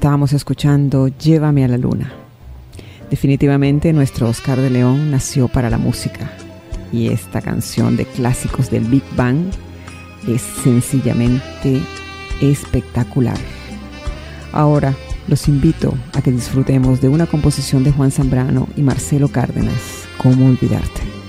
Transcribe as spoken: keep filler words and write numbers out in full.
Estábamos escuchando Llévame a la Luna. Definitivamente nuestro Oscar de León nació para la música y esta canción de clásicos del Big Bang es sencillamente espectacular. Ahora los invito a que disfrutemos de una composición de Juan Zambrano y Marcelo Cárdenas, ¿Cómo olvidarte?